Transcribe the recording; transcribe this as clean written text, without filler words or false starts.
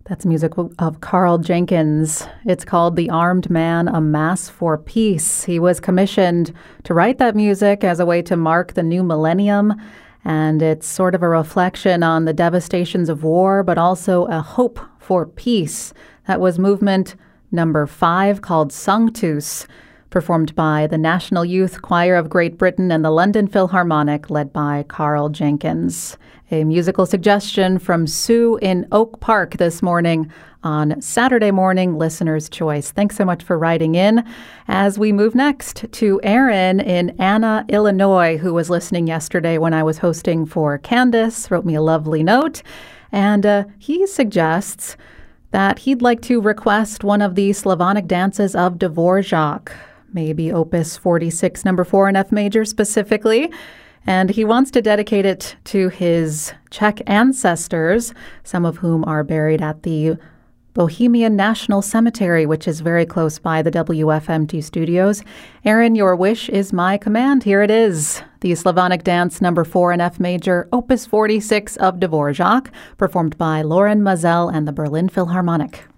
That's music of Carl Jenkins. It's called The Armed Man, A Mass for Peace. He was commissioned to write that music as a way to mark the new millennium, and it's sort of a reflection on the devastations of war, but also a hope for peace. That was movement number 5, called Sanctus, performed by the National Youth Choir of Great Britain and the London Philharmonic, led by Carl Jenkins. A musical suggestion from Sue in Oak Park this morning on Saturday Morning Listener's Choice. Thanks so much for writing in. As we move next to Aaron in Anna, Illinois, who was listening yesterday when I was hosting for Candace, wrote me a lovely note, and he suggests that he'd like to request one of the Slavonic dances of Dvorak, maybe Opus 46, number 4 in F major specifically. And he wants to dedicate it to his Czech ancestors, some of whom are buried at the Bohemian National Cemetery, which is very close by the WFMT studios. Aaron, your wish is my command. Here it is. The Slavonic dance number 4 in F major, Opus 46 of Dvorak, performed by Lauren Mazel and the Berlin Philharmonic.